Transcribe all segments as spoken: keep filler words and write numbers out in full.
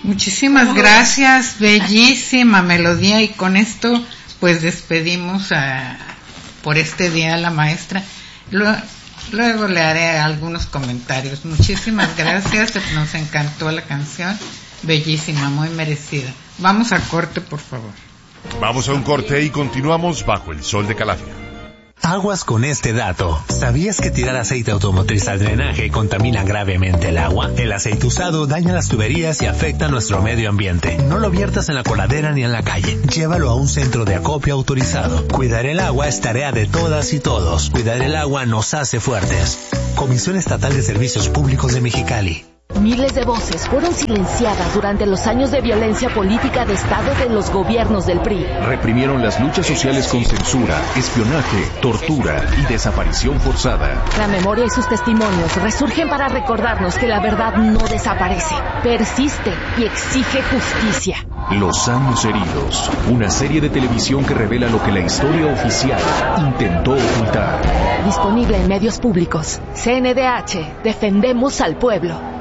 Muchísimas gracias, bellísima melodía, y con esto pues despedimos a, por este día a la maestra. Luego, luego le haré algunos comentarios. Muchísimas gracias, nos encantó la canción, bellísima, muy merecida. Vamos a corte, por favor. Vamos a un corte y continuamos bajo el sol de Calafia. Aguas con este dato. ¿Sabías que tirar aceite automotriz al drenaje contamina gravemente el agua? El aceite usado daña las tuberías y afecta a nuestro medio ambiente. No lo viertas en la coladera ni en la calle. Llévalo a un centro de acopio autorizado. Cuidar el agua es tarea de todas y todos. Cuidar el agua nos hace fuertes. Comisión Estatal de Servicios Públicos de Mexicali. Miles de voces fueron silenciadas durante los años de violencia política de Estado de los gobiernos del P R I. Reprimieron las luchas sociales con censura, espionaje, tortura y desaparición forzada. La memoria y sus testimonios resurgen para recordarnos que la verdad no desaparece, persiste y exige justicia. Los años heridos, una serie de televisión que revela lo que la historia oficial intentó ocultar. Disponible en medios públicos. C N D H, defendemos al pueblo.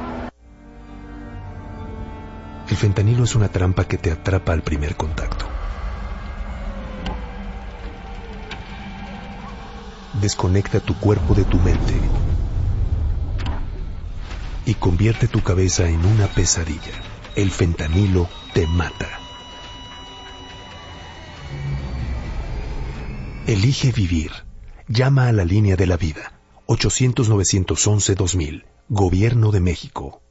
El fentanilo es una trampa que te atrapa al primer contacto. Desconecta tu cuerpo de tu mente y convierte tu cabeza en una pesadilla. El fentanilo te mata. Elige vivir. Llama a la línea de la vida. ochocientos, novecientos once, dos mil. Gobierno de México.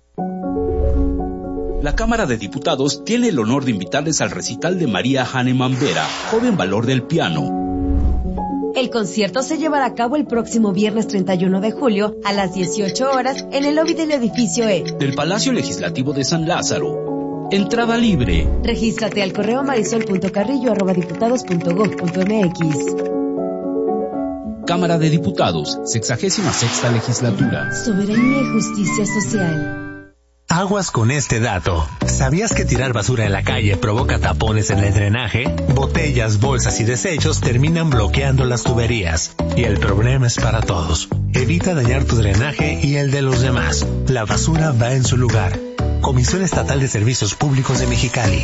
La Cámara de Diputados tiene el honor de invitarles al recital de María Hahnemann Vera, joven valor del piano. El concierto se llevará a cabo el próximo viernes treinta y uno de julio a las dieciocho horas en el lobby del edificio E del Palacio Legislativo de San Lázaro. Entrada libre. Regístrate al correo marisol punto carrillo arroba diputados punto gob punto mx. Cámara de Diputados, sexagésima sexta legislatura. Soberanía y justicia social. Aguas con este dato. ¿Sabías que tirar basura en la calle provoca tapones en el drenaje? Botellas, bolsas y desechos terminan bloqueando las tuberías. Y el problema es para todos. Evita dañar tu drenaje y el de los demás. La basura va en su lugar. Comisión Estatal de Servicios Públicos de Mexicali.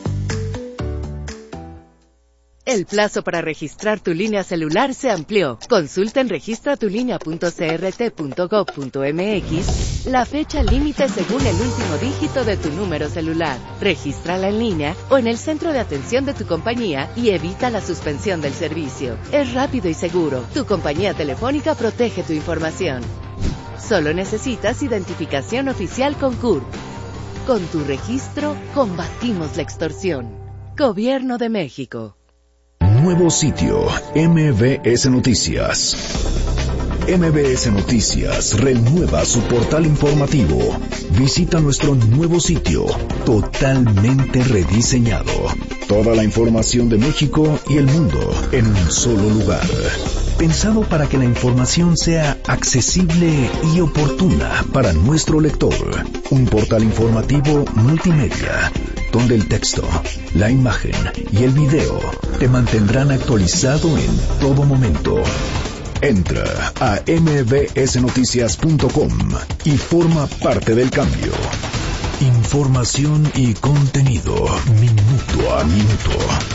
El plazo para registrar tu línea celular se amplió. Consulta en registra tu línea punto c r t punto gob punto m x la fecha límite según el último dígito de tu número celular. Regístrala en línea o en el centro de atención de tu compañía y evita la suspensión del servicio. Es rápido y seguro. Tu compañía telefónica protege tu información. Solo necesitas identificación oficial con C U R P. Con tu registro, combatimos la extorsión. Gobierno de México. Nuevo sitio, M B S Noticias. M B S Noticias renueva su portal informativo. Visita nuestro nuevo sitio, totalmente rediseñado. Toda la información de México y el mundo en un solo lugar. Pensado para que la información sea accesible y oportuna para nuestro lector. Un portal informativo multimedia, donde el texto, la imagen y el video te mantendrán actualizado en todo momento. Entra a m b s noticias punto com y forma parte del cambio. Información y contenido minuto a minuto.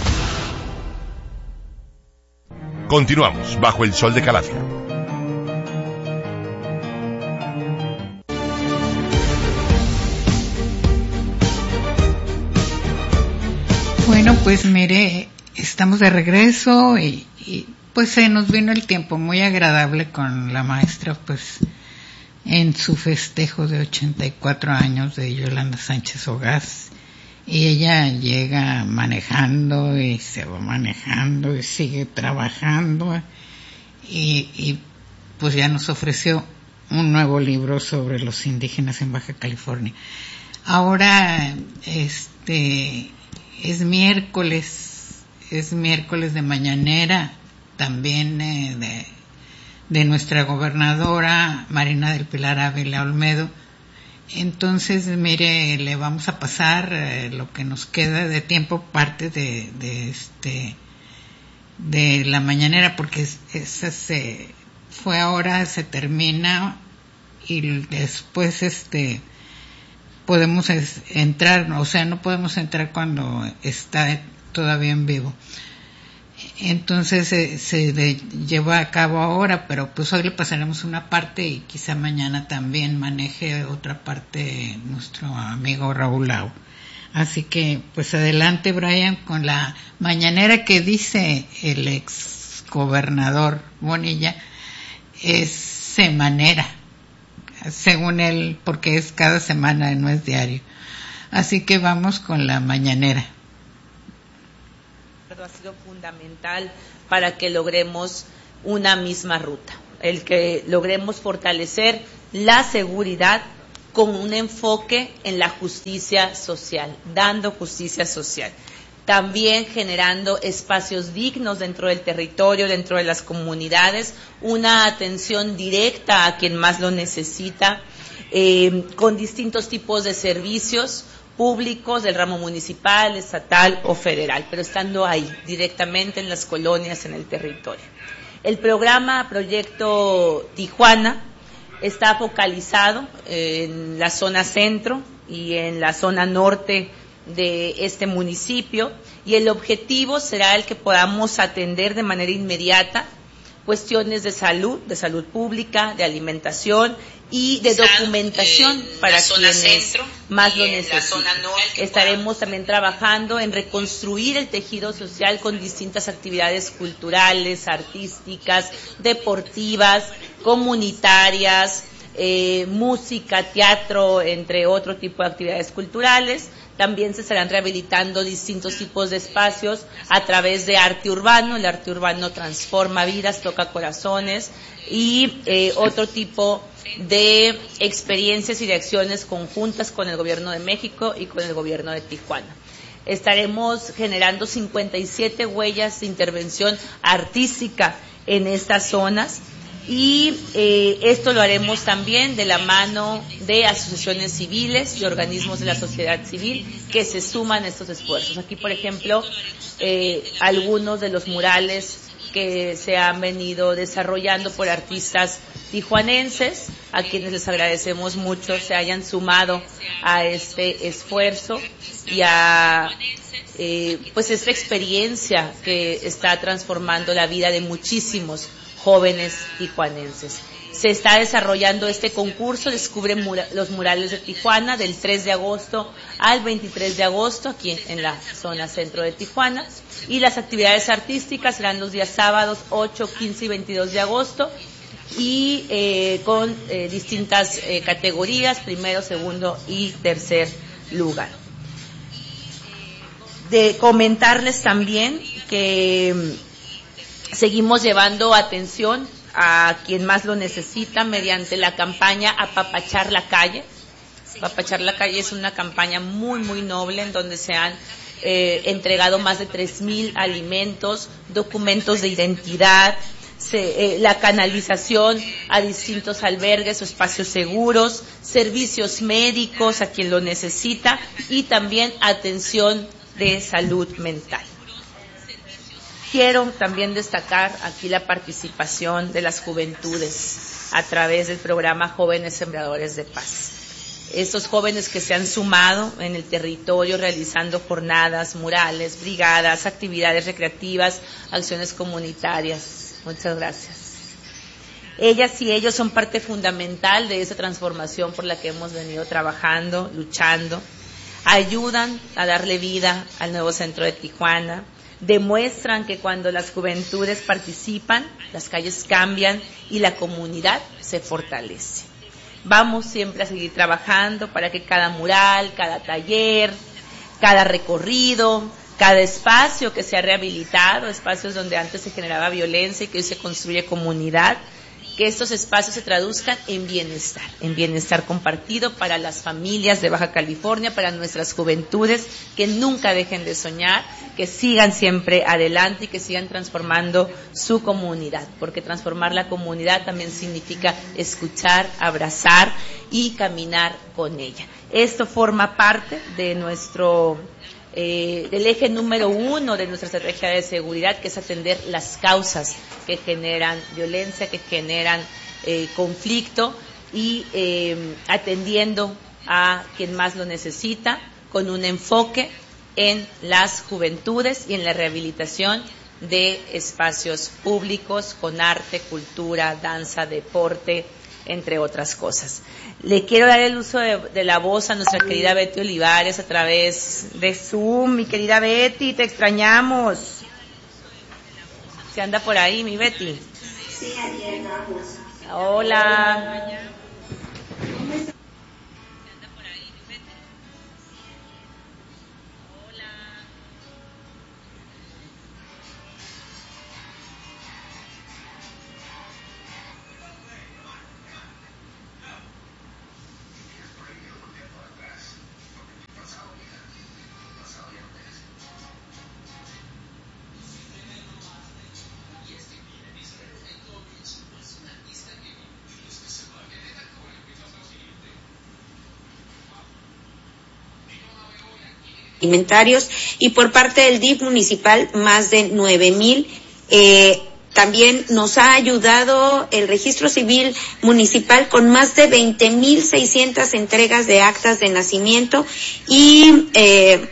Continuamos bajo el sol de Calafia. Bueno, pues mire, estamos de regreso y, y pues se nos vino el tiempo muy agradable con la maestra, pues en su festejo de ochenta y cuatro años de Yolanda Sánchez Ogaz. Y ella llega manejando y se va manejando y sigue trabajando y, y pues ya nos ofreció un nuevo libro sobre los indígenas en Baja California. Ahora este es miércoles, es miércoles de mañanera también eh, de, de nuestra gobernadora Marina del Pilar Ávila Olmedo. Entonces, mire, le vamos a pasar eh, lo que nos queda de tiempo, parte de, de este de la mañanera, porque esa se fue ahora, se termina y después este podemos es, entrar, o sea, no podemos entrar cuando está todavía en vivo. Entonces se, se de, lleva a cabo ahora, pero pues hoy le pasaremos una parte y quizá mañana también maneje otra parte nuestro amigo Raúl Lau. Así que pues adelante, Brian, con la mañanera que dice el ex gobernador Bonilla, es semanera, según él, porque es cada semana, no es diario. Así que vamos con la mañanera. Ha sido fundamental para que logremos una misma ruta, el que logremos fortalecer la seguridad con un enfoque en la justicia social, dando justicia social, también generando espacios dignos dentro del territorio, dentro de las comunidades, una atención directa a quien más lo necesita, eh, con distintos tipos de servicios públicos del ramo municipal, estatal o federal, pero estando ahí, directamente en las colonias, en el territorio. El programa Proyecto Tijuana está focalizado en la zona centro y en la zona norte de este municipio, y el objetivo será el que podamos atender de manera inmediata cuestiones de salud, de salud pública, de alimentación y de documentación para quienes más lo necesitan. Estaremos también trabajando en reconstruir el tejido social con distintas actividades culturales, artísticas, deportivas, comunitarias, eh, música, teatro, entre otro tipo de actividades culturales. También se estarán rehabilitando distintos tipos de espacios a través de arte urbano. El arte urbano transforma vidas, toca corazones, y eh, otro tipo de experiencias y de acciones conjuntas con el Gobierno de México y con el Gobierno de Tijuana. Estaremos generando cincuenta y siete huellas de intervención artística en estas zonas, y eh, esto lo haremos también de la mano de asociaciones civiles y organismos de la sociedad civil que se suman a estos esfuerzos. Aquí, por ejemplo, eh, algunos de los murales que se han venido desarrollando por artistas tijuanenses, a quienes les agradecemos mucho se hayan sumado a este esfuerzo y a eh, pues esta experiencia que está transformando la vida de muchísimos jóvenes tijuanenses. Se está desarrollando este concurso, Descubre mura, los murales de Tijuana, del tres de agosto al veintitrés de agosto, aquí en la zona centro de Tijuana, y las actividades artísticas serán los días sábados ocho, quince y veintidós de agosto, y eh, con eh, distintas eh, categorías, primero, segundo y tercer lugar. De comentarles también que seguimos llevando atención a quien más lo necesita mediante la campaña Apapachar la Calle. Apapachar la Calle es una campaña muy, muy noble en donde se han eh, entregado más de tres mil alimentos, documentos de identidad, se, eh, la canalización a distintos albergues o espacios seguros, servicios médicos a quien lo necesita y también atención de salud mental. Quiero también destacar aquí la participación de las juventudes a través del programa Jóvenes Sembradores de Paz. Estos jóvenes que se han sumado en el territorio realizando jornadas, murales, brigadas, actividades recreativas, acciones comunitarias. Muchas gracias. Ellas y ellos son parte fundamental de esa transformación por la que hemos venido trabajando, luchando. Ayudan a darle vida al nuevo centro de Tijuana. Demuestran que cuando las juventudes participan, las calles cambian y la comunidad se fortalece. Vamos siempre a seguir trabajando para que cada mural, cada taller, cada recorrido, cada espacio que se ha rehabilitado, espacios donde antes se generaba violencia y que hoy se construye comunidad, que estos espacios se traduzcan en bienestar, en bienestar compartido para las familias de Baja California, para nuestras juventudes, que nunca dejen de soñar, que sigan siempre adelante y que sigan transformando su comunidad, porque transformar la comunidad también significa escuchar, abrazar y caminar con ella. Esto forma parte de nuestro Eh, del eje número uno de nuestra estrategia de seguridad, que es atender las causas que generan violencia, que generan eh, conflicto, y eh, atendiendo a quien más lo necesita, con un enfoque en las juventudes y en la rehabilitación de espacios públicos con arte, cultura, danza, deporte, entre otras cosas. Le quiero dar el uso de, de la voz a nuestra querida Betty Olivares a través de Zoom. Mi querida Betty, te extrañamos. ¿Se anda por ahí, mi Betty? Sí, ayer vamos. Hola. alimentarios y por parte del D I F municipal más de nueve mil. Eh, también nos ha ayudado el registro civil municipal con más de veinte mil seiscientas entregas de actas de nacimiento y eh,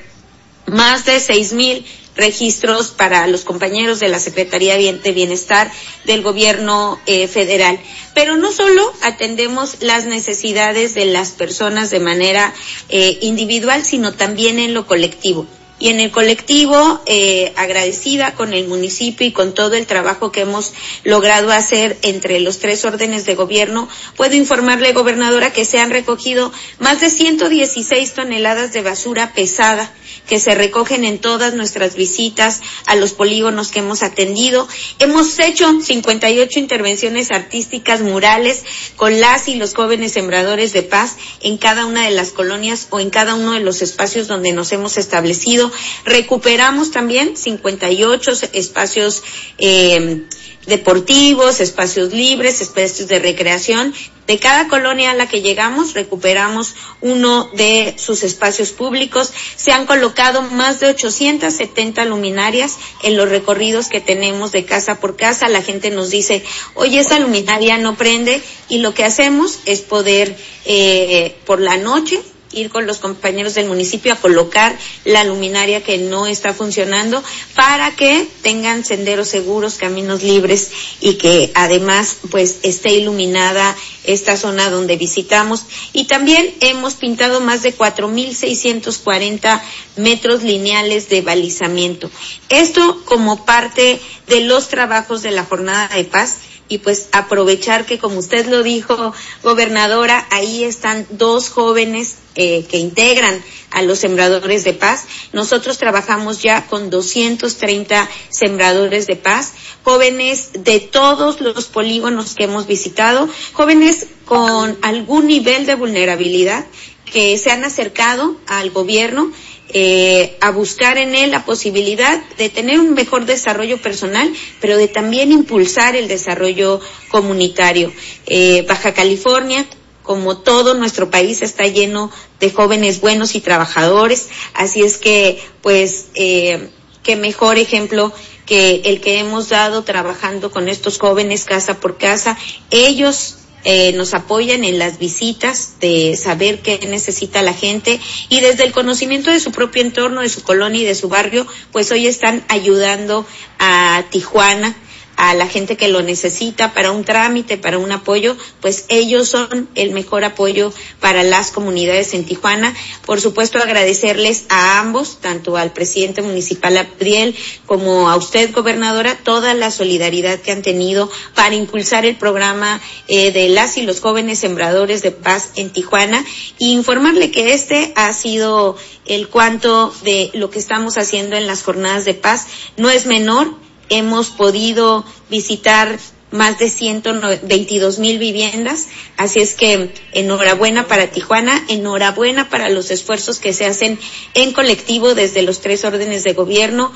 más de seis mil registros para los compañeros de la Secretaría de Bienestar del Gobierno eh, Federal. Pero no solo atendemos las necesidades de las personas de manera eh, individual, sino también en lo colectivo. Y en el colectivo, eh, agradecida con el municipio y con todo el trabajo que hemos logrado hacer entre los tres órdenes de gobierno, puedo informarle, gobernadora, que se han recogido más de ciento dieciséis toneladas de basura pesada que se recogen en todas nuestras visitas a los polígonos que hemos atendido. Hemos hecho cincuenta y ocho intervenciones artísticas murales con las y los jóvenes sembradores de paz en cada una de las colonias o en cada uno de los espacios donde nos hemos establecido. Recuperamos también cincuenta y ocho espacios eh, deportivos, espacios libres, espacios de recreación. De cada colonia a la que llegamos, recuperamos uno de sus espacios públicos. Se han colocado más de ochocientas setenta luminarias en los recorridos que tenemos de casa por casa. La gente nos dice, oye, esa luminaria no prende, y lo que hacemos es poder eh, por la noche ir con los compañeros del municipio a colocar la luminaria que no está funcionando para que tengan senderos seguros, caminos libres y que además pues esté iluminada esta zona donde visitamos. Y también hemos pintado más de cuatro mil seiscientos cuarenta metros lineales de balizamiento. Esto como parte de los trabajos de la Jornada de Paz. Y pues aprovechar que, como usted lo dijo, gobernadora, ahí están dos jóvenes eh, que integran a los sembradores de paz. Nosotros trabajamos ya con doscientos treinta sembradores de paz, jóvenes de todos los polígonos que hemos visitado, jóvenes con algún nivel de vulnerabilidad que se han acercado al gobierno Eh, a buscar en él la posibilidad de tener un mejor desarrollo personal, pero de también impulsar el desarrollo comunitario. Eh, Baja California, como todo nuestro país, está lleno de jóvenes buenos y trabajadores, así es que, pues, eh, qué mejor ejemplo que el que hemos dado trabajando con estos jóvenes casa por casa. Ellos Eh, nos apoyan en las visitas de saber qué necesita la gente, y desde el conocimiento de su propio entorno, de su colonia y de su barrio, pues hoy están ayudando a Tijuana, a la gente que lo necesita para un trámite, para un apoyo. Pues ellos son el mejor apoyo para las comunidades en Tijuana. Por supuesto, agradecerles a ambos, tanto al presidente municipal Abdiel como a usted, gobernadora, toda la solidaridad que han tenido para impulsar el programa eh, de las y los jóvenes sembradores de paz en Tijuana, y informarle que este ha sido el cuanto de lo que estamos haciendo en las jornadas de paz. No es menor. Hemos podido visitar más de ciento veintidós mil viviendas, así es que enhorabuena para Tijuana, enhorabuena para los esfuerzos que se hacen en colectivo desde los tres órdenes de gobierno,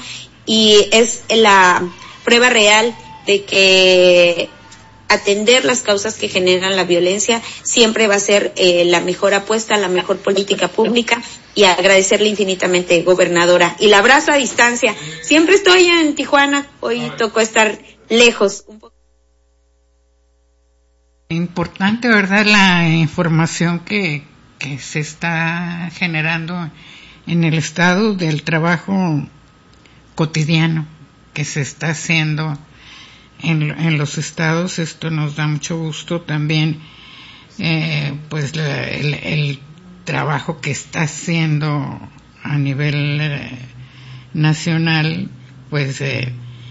y es la prueba real de que atender las causas que generan la violencia siempre va a ser eh, la mejor apuesta, la mejor política pública, y agradecerle infinitamente, gobernadora. Y la abrazo a distancia. Siempre estoy en Tijuana, hoy tocó estar lejos. Importante, ¿verdad?, la información que, que se está generando en el estado del trabajo cotidiano que se está haciendo en, en los estados. Esto nos da mucho gusto también, eh, pues la, el, el trabajo que está haciendo a nivel eh, nacional, pues eh,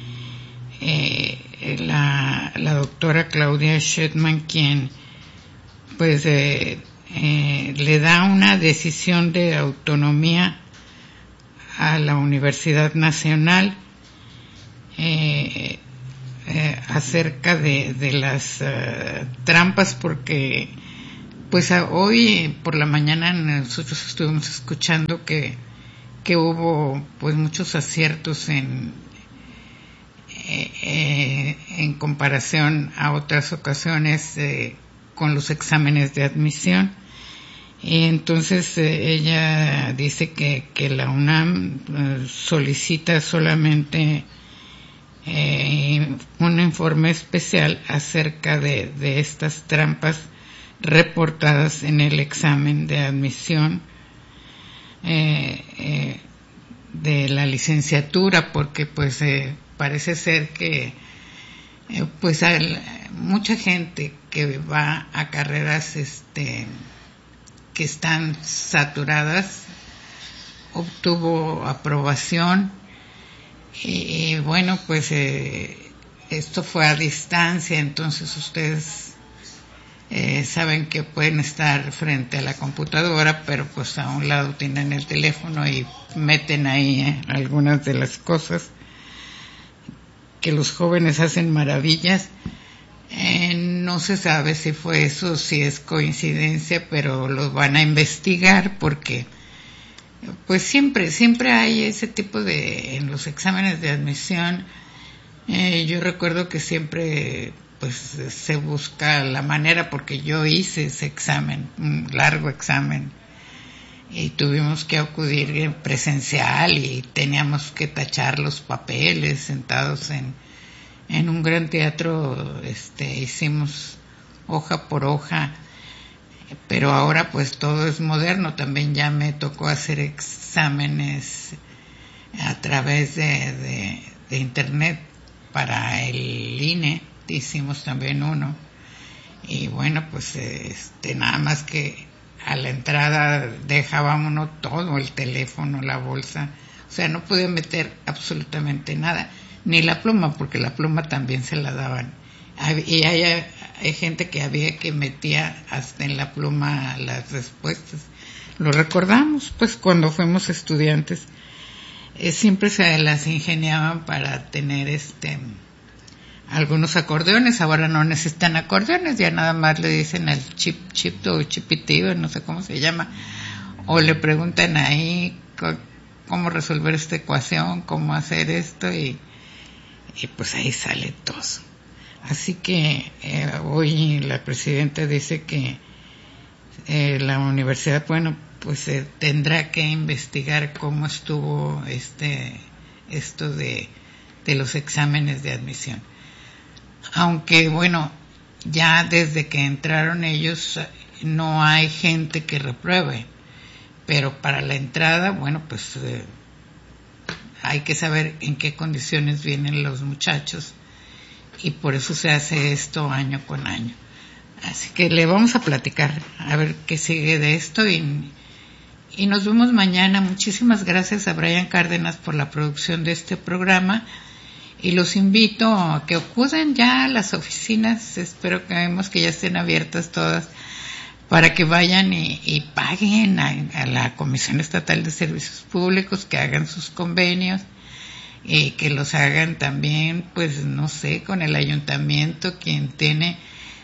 eh, la, la doctora Claudia Sheinbaum, quien pues eh, eh, le da una decisión de autonomía a la Universidad Nacional eh, eh, acerca de, de las uh, trampas, porque pues a, hoy por la mañana nosotros estuvimos escuchando que que hubo pues muchos aciertos en eh, eh, en comparación a otras ocasiones eh, con los exámenes de admisión. Y entonces eh, ella dice que, que la UNAM eh, solicita solamente eh, un informe especial acerca de, de estas trampas reportadas en el examen de admisión eh, eh, de la licenciatura, porque pues eh, parece ser que eh, pues hay mucha gente que va a carreras este que están saturadas obtuvo aprobación y, y bueno pues eh, esto fue a distancia, entonces ustedes eh, saben que pueden estar frente a la computadora, pero pues a un lado tienen el teléfono y meten ahí eh, algunas de las cosas que los jóvenes hacen maravillas. Eh, no se sabe si fue eso, si es coincidencia, pero los van a investigar porque pues siempre, siempre hay ese tipo de, en los exámenes de admisión, eh, yo recuerdo que siempre pues se busca la manera, porque yo hice ese examen, un largo examen, y tuvimos que acudir en presencial y teníamos que tachar los papeles sentados en en un gran teatro, este, hicimos hoja por hoja, pero ahora pues todo es moderno. También ya me tocó hacer exámenes a través de, de, de internet para el I N E, hicimos también uno, y bueno pues este, nada más que a la entrada dejaba uno todo, el teléfono, la bolsa, o sea, no podía meter absolutamente nada, ni la pluma, porque la pluma también se la daban. Y hay, hay gente que había que metía hasta en la pluma las respuestas. Lo recordamos, pues cuando fuimos estudiantes, eh, siempre se las ingeniaban para tener este algunos acordeones. Ahora no necesitan acordeones, ya nada más le dicen al chip, chip o chipitío, no sé cómo se llama, o le preguntan ahí cómo resolver esta ecuación, cómo hacer esto, y y pues ahí sale todo. Así que eh, hoy la presidenta dice que eh, la universidad, bueno, pues eh, tendrá que investigar cómo estuvo este esto de, de los exámenes de admisión. Aunque bueno, ya desde que entraron ellos no hay gente que repruebe, pero para la entrada, bueno, pues eh, hay que saber en qué condiciones vienen los muchachos, y por eso se hace esto año con año. Así que le vamos a platicar a ver qué sigue de esto, y, y nos vemos mañana. Muchísimas gracias a Brian Cárdenas por la producción de este programa, y los invito a que acudan ya a las oficinas. Espero que vemos que ya estén abiertas todas, para que vayan y, y paguen a, a la Comisión Estatal de Servicios Públicos, que hagan sus convenios, y que los hagan también, pues no sé, con el ayuntamiento, quien tiene,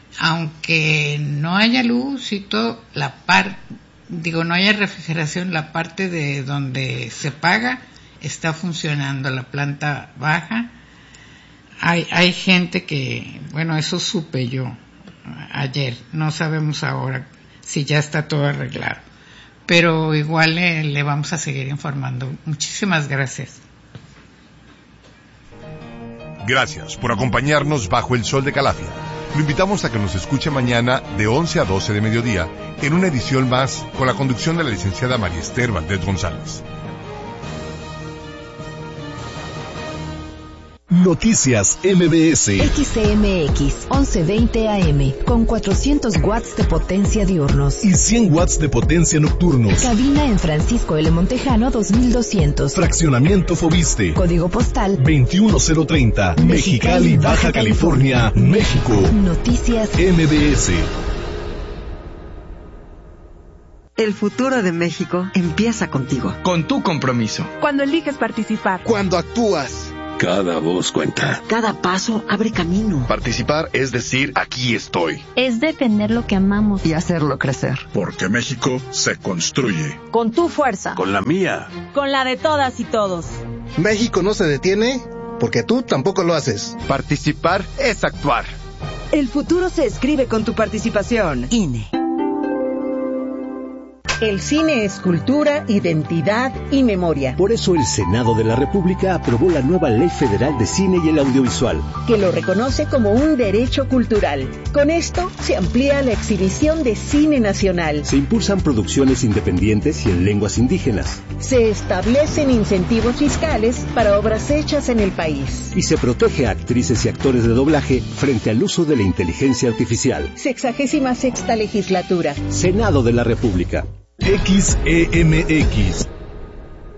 aunque no haya luz y todo, la par, digo, no haya refrigeración, la parte de donde se paga está funcionando, la planta baja. Hay, hay gente que, bueno, eso supe yo ayer, no sabemos ahora si ya está todo arreglado, pero igual le, le vamos a seguir informando. Muchísimas gracias. Gracias por acompañarnos bajo el sol de Calafia. Lo invitamos a que nos escuche mañana de once a doce de mediodía en una edición más con la conducción de la licenciada María Esther Valdés González. Noticias M B S. X C M X once veinte A M con cuatrocientos watts de potencia diurnos y cien watts de potencia nocturnos. Cabina en Francisco L. Montejano dos mil doscientos. Fraccionamiento Fobiste. Código postal veintiuno cero treinta. Mexicali, Baja California, México. Noticias M B S. El futuro de México empieza contigo. Con tu compromiso. Cuando eliges participar. Cuando actúas. Cada voz cuenta. Cada paso abre camino. Participar es decir, aquí estoy. Es defender lo que amamos. Y hacerlo crecer. Porque México se construye. Con tu fuerza. Con la mía. Con la de todas y todos. México no se detiene porque tú tampoco lo haces. Participar es actuar. El futuro se escribe con tu participación. I N E. El cine es cultura, identidad y memoria. Por eso el Senado de la República aprobó la nueva Ley Federal de Cine y el Audiovisual, que lo reconoce como un derecho cultural. Con esto se amplía la exhibición de cine nacional. Se impulsan producciones independientes y en lenguas indígenas. Se establecen incentivos fiscales para obras hechas en el país. Y se protege a actrices y actores de doblaje frente al uso de la inteligencia artificial. Sexagésima sexta legislatura. Senado de la República. X E M X